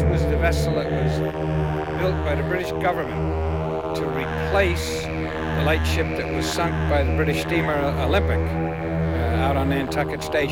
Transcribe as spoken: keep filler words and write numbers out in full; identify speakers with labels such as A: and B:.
A: was the vessel that was built by the British government to replace the lightship that was sunk by the British steamer Olympic uh, out on Nantucket Station.